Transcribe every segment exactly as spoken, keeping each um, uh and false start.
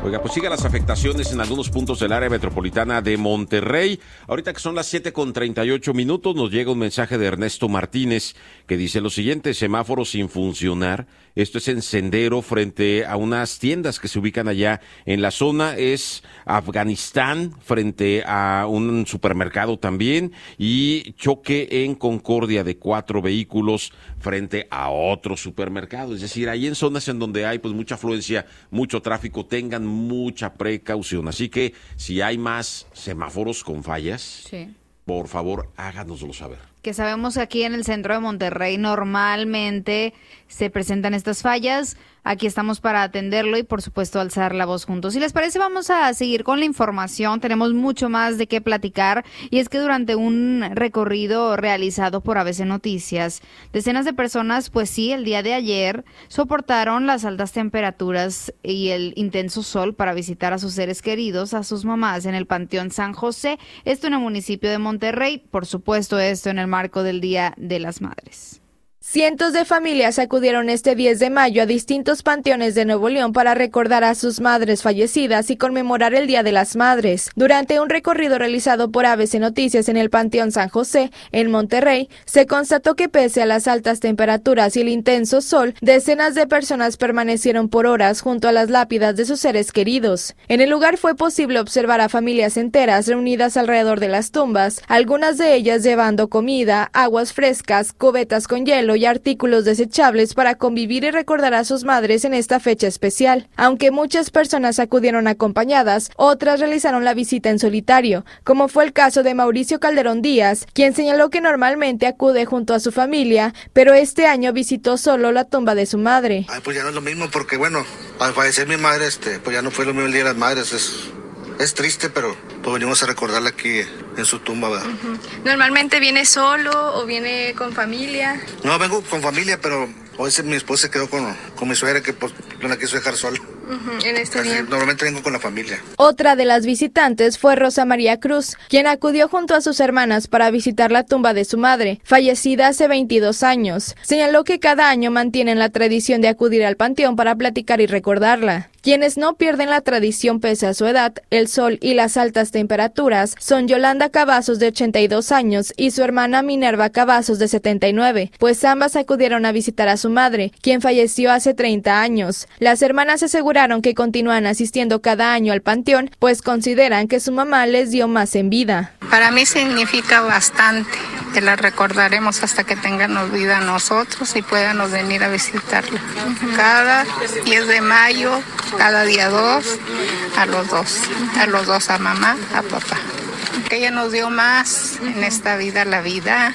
Oiga, pues sigan las afectaciones en algunos puntos del área metropolitana de Monterrey. Ahorita que son las siete con treinta y ocho minutos, nos llega un mensaje de Ernesto Martínez que dice lo siguiente: semáforo sin funcionar. Esto es en Sendero, frente a unas tiendas que se ubican allá en la zona. Es Afganistán, frente a un supermercado también. Y choque en Concordia de cuatro vehículos frente a otro supermercado. Es decir, ahí en zonas en donde hay pues mucha afluencia, mucho tráfico, tengan mucha precaución. Así que si hay más semáforos con fallas, sí, por favor, háganoslo saber. Que sabemos que aquí en el centro de Monterrey normalmente se presentan estas fallas. Aquí estamos para atenderlo y, por supuesto, alzar la voz juntos. Si les parece, vamos a seguir con la información. Tenemos mucho más de qué platicar. Y es que durante un recorrido realizado por A B C Noticias, decenas de personas, pues sí, el día de ayer, soportaron las altas temperaturas y el intenso sol para visitar a sus seres queridos, a sus mamás, en el Panteón San José. Esto en el municipio de Monterrey. Por supuesto, esto en el marco del Día de las Madres. Cientos de familias acudieron este diez de mayo a distintos panteones de Nuevo León para recordar a sus madres fallecidas y conmemorar el Día de las Madres. Durante un recorrido realizado por A B C Noticias en el Panteón San José, en Monterrey, se constató que pese a las altas temperaturas y el intenso sol, decenas de personas permanecieron por horas junto a las lápidas de sus seres queridos. En el lugar fue posible observar a familias enteras reunidas alrededor de las tumbas, algunas de ellas llevando comida, aguas frescas, cubetas con hielo y artículos desechables para convivir y recordar a sus madres en esta fecha especial. Aunque muchas personas acudieron acompañadas, otras realizaron la visita en solitario, como fue el caso de Mauricio Calderón Díaz, quien señaló que normalmente acude junto a su familia, pero este año visitó solo la tumba de su madre. Ay, pues ya no es lo mismo porque, bueno, al fallecer mi madre, este, pues ya no fue lo mismo el Día de las Madres. Es, es triste, pero pues venimos a recordarla aquí en su tumba, ¿verdad? Uh-huh. ¿Normalmente viene solo o viene con familia? No, vengo con familia, pero hoy mi esposa se quedó con, con mi suegra, que pues no la quiso dejar sola. Uh-huh. En este Así, día. Normalmente vengo con la familia. Otra de las visitantes fue Rosa María Cruz, quien acudió junto a sus hermanas para visitar la tumba de su madre, fallecida hace veintidós años. Señaló que cada año mantienen la tradición de acudir al panteón para platicar y recordarla. Quienes no pierden la tradición pese a su edad, el sol y las altas temperaturas son Yolanda Cavazos, de ochenta y dos años, y su hermana Minerva Cavazos, de setenta y nueve, pues ambas acudieron a visitar a su madre, quien falleció hace treinta años. Las hermanas aseguraron que continúan asistiendo cada año al panteón, pues consideran que su mamá les dio más en vida. Para mí significa bastante, que la recordaremos hasta que tengan vida a nosotros y puedan venir a visitarla. Cada diez de mayo, cada día dos, a los dos, a los dos, a mamá, a papá. Que ella nos dio más en esta vida, la vida,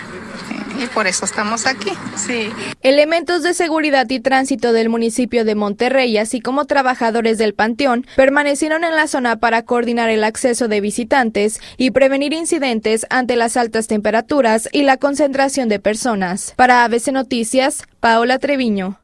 y por eso estamos aquí. Sí. Elementos de seguridad y tránsito del municipio de Monterrey, así como trabajadores del panteón, permanecieron en la zona para coordinar el acceso de visitantes y prevenir incidentes ante las altas temperaturas y la concentración de personas. Para A B C Noticias, Paola Treviño.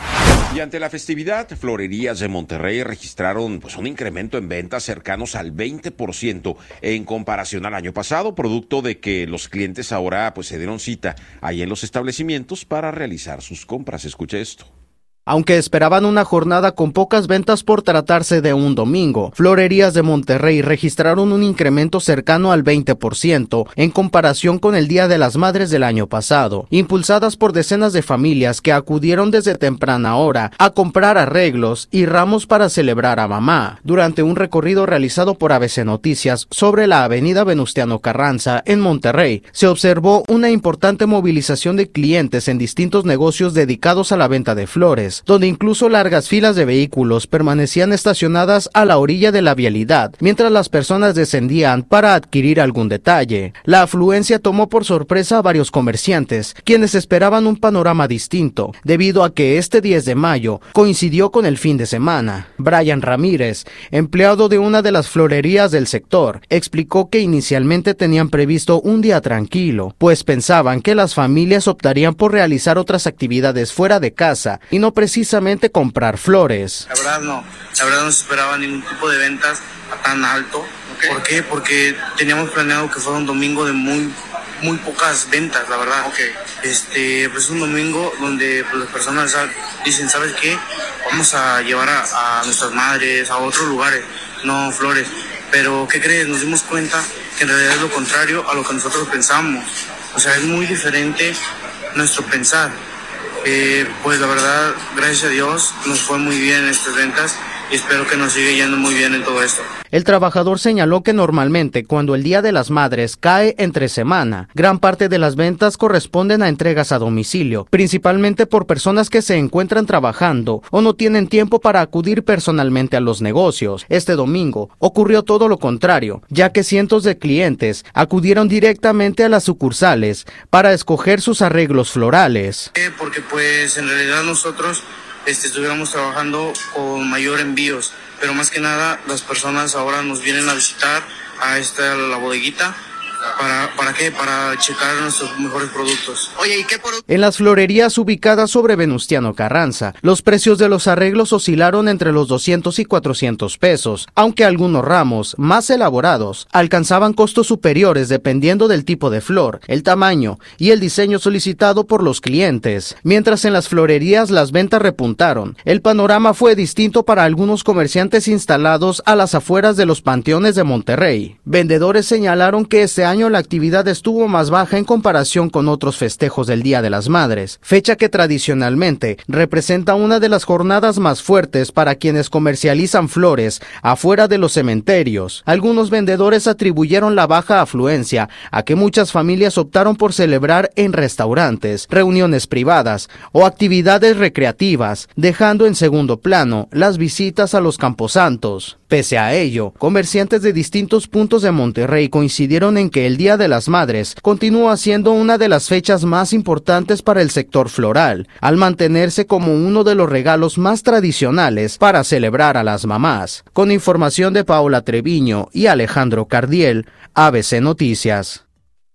Y ante la festividad, Florerías de Monterrey registraron pues un incremento en ventas cercanos al veinte por ciento en comparación al año pasado, producto de que los clientes ahora pues se dieron cita ahí en los establecimientos para realizar sus compras. Escuche esto. Aunque esperaban una jornada con pocas ventas por tratarse de un domingo, Florerías de Monterrey registraron un incremento cercano al veinte por ciento en comparación con el Día de las Madres del año pasado, impulsadas por decenas de familias que acudieron desde temprana hora a comprar arreglos y ramos para celebrar a mamá. Durante un recorrido realizado por A B C Noticias sobre la avenida Venustiano Carranza en Monterrey, se observó una importante movilización de clientes en distintos negocios dedicados a la venta de flores, donde incluso largas filas de vehículos permanecían estacionadas a la orilla de la vialidad, mientras las personas descendían para adquirir algún detalle. La afluencia tomó por sorpresa a varios comerciantes, quienes esperaban un panorama distinto, debido a que este diez de mayo coincidió con el fin de semana. Brian Ramírez, empleado de una de las florerías del sector, explicó que inicialmente tenían previsto un día tranquilo, pues pensaban que las familias optarían por realizar otras actividades fuera de casa y no precisamente comprar flores. La verdad no, la verdad no se esperaba ningún tipo de ventas a tan alto. Okay. ¿Por qué? Porque teníamos planeado que fuera un domingo de muy muy pocas ventas, la verdad. Okay. Este, pues un domingo donde pues, las personas dicen, ¿sabes qué? vamos a llevar a, a nuestras madres a otros lugares, no flores. Pero, ¿qué crees? Nos dimos cuenta que en realidad es lo contrario a lo que nosotros pensamos. O sea, es muy diferente nuestro pensar. Eh, pues la verdad, gracias a Dios, nos fue muy bien en estas ventas y espero que nos siga yendo muy bien en todo esto. El trabajador señaló que normalmente cuando el Día de las Madres cae entre semana, gran parte de las ventas corresponden a entregas a domicilio, principalmente por personas que se encuentran trabajando o no tienen tiempo para acudir personalmente a los negocios. Este domingo ocurrió todo lo contrario, ya que cientos de clientes acudieron directamente a las sucursales para escoger sus arreglos florales. Porque pues en realidad nosotros este, estuviéramos trabajando con mayor envíos, pero más que nada las personas ahora nos vienen a visitar a esta la bodeguita. ¿Para, ¿Para qué? Para checar nuestros mejores productos. Oye, ¿y qué por...? En las florerías ubicadas sobre Venustiano Carranza, los precios de los arreglos oscilaron entre los doscientos y cuatrocientos pesos, aunque algunos ramos, más elaborados, alcanzaban costos superiores dependiendo del tipo de flor, el tamaño y el diseño solicitado por los clientes. Mientras en las florerías las ventas repuntaron, el panorama fue distinto para algunos comerciantes instalados a las afueras de los panteones de Monterrey. Vendedores señalaron que este año la actividad estuvo más baja en comparación con otros festejos del Día de las Madres, fecha que tradicionalmente representa una de las jornadas más fuertes para quienes comercializan flores afuera de los cementerios. Algunos vendedores atribuyeron la baja afluencia a que muchas familias optaron por celebrar en restaurantes, reuniones privadas o actividades recreativas, dejando en segundo plano las visitas a los camposantos. Pese a ello, comerciantes de distintos puntos de Monterrey coincidieron en que el Día de las Madres continúa siendo una de las fechas más importantes para el sector floral, al mantenerse como uno de los regalos más tradicionales para celebrar a las mamás. Con información de Paola Treviño y Alejandro Cardiel, A B C Noticias.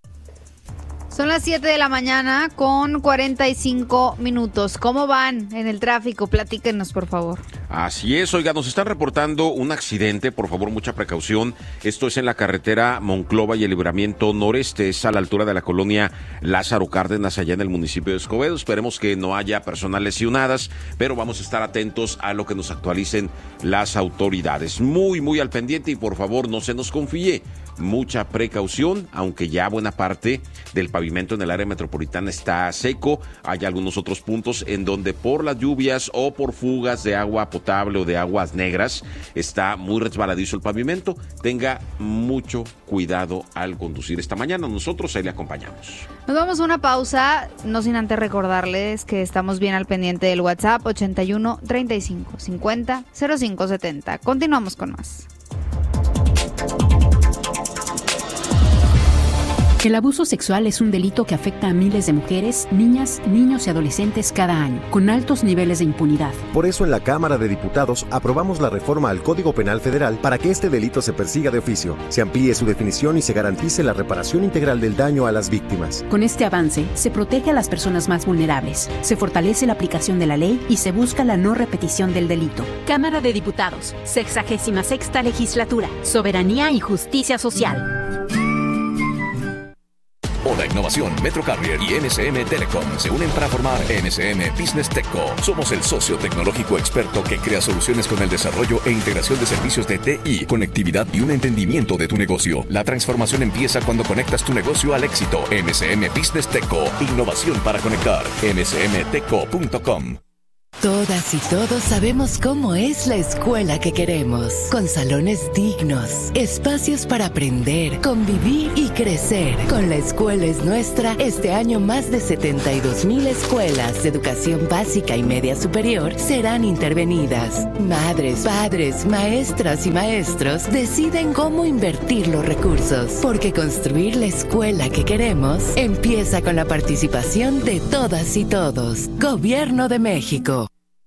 Son las siete de la mañana con cuarenta y cinco minutos. ¿Cómo van en el tráfico? Platíquenos, por favor. Así es, oiga, nos están reportando un accidente, por favor, mucha precaución. Esto es en la carretera Monclova y el Libramiento Noreste, es a la altura de la colonia Lázaro Cárdenas, allá en el municipio de Escobedo. Esperemos que no haya personas lesionadas, pero vamos a estar atentos a lo que nos actualicen las autoridades. Muy, muy al pendiente y por favor no se nos confíe. Mucha precaución, aunque ya buena parte del pavimento en el área metropolitana está seco. Hay algunos otros puntos en donde por las lluvias o por fugas de agua potable o de aguas negras está muy resbaladizo el pavimento. Tenga mucho cuidado al conducir esta mañana. Nosotros ahí le acompañamos. Nos vamos a una pausa, no sin antes recordarles que estamos bien al pendiente del WhatsApp ochenta y uno, treinta y cinco, cincuenta, cero cinco setenta. Continuamos con más. El abuso sexual es un delito que afecta a miles de mujeres, niñas, niños y adolescentes cada año, con altos niveles de impunidad. Por eso en la Cámara de Diputados aprobamos la reforma al Código Penal Federal para que este delito se persiga de oficio, se amplíe su definición y se garantice la reparación integral del daño a las víctimas. Con este avance, se protege a las personas más vulnerables, se fortalece la aplicación de la ley y se busca la no repetición del delito. Cámara de Diputados, sexagésima sexta legislatura, soberanía y justicia social. Hola Innovación, Metro Carrier y N S M Telecom se unen para formar N S M Business Techco. Somos el socio tecnológico experto que crea soluciones con el desarrollo e integración de servicios de T I, conectividad y un entendimiento de tu negocio. La transformación empieza cuando conectas tu negocio al éxito. N S M Business Techco, innovación para conectar. N S M Techco punto com. Todas y todos sabemos cómo es la escuela que queremos, con salones dignos, espacios para aprender, convivir y crecer. Con La Escuela es Nuestra, este año más de setenta y dos mil escuelas de educación básica y media superior serán intervenidas. Madres, padres, maestras y maestros deciden cómo invertir los recursos, porque construir la escuela que queremos empieza con la participación de todas y todos. Gobierno de México.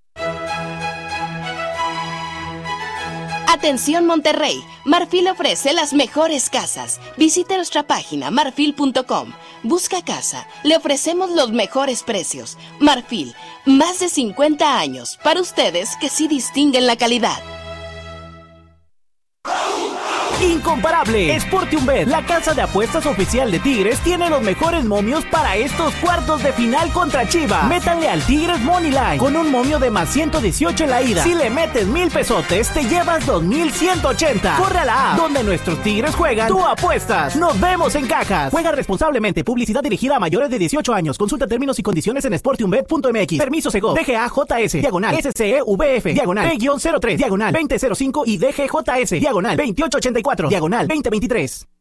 Atención Monterrey, Marfil ofrece las mejores casas. Visite nuestra página marfil punto com. Busca casa, le ofrecemos los mejores precios. Marfil, más de cincuenta años, para ustedes que sí distinguen la calidad. incomparable. Sportiumbet, la casa de apuestas oficial de Tigres, tiene los mejores momios para estos cuartos de final contra Chivas. Métanle al Tigres Moneyline con un momio de más ciento dieciocho en la ida. Si le metes mil pesotes, te llevas dos mil ciento ochenta. Corre a la app, donde nuestros Tigres juegan, tú apuestas. Nos vemos en cajas. Juega responsablemente. Publicidad dirigida a mayores de dieciocho años. Consulta términos y condiciones en sportiumbet punto m x. Permiso Segov. D G A J S. Diagonal. S C E V F. Diagonal. P cero tres. Diagonal. veinte cero cinco y D G J S. Diagonal. veintiocho ochenta y cuatro. Diagonal. veinte veintitrés.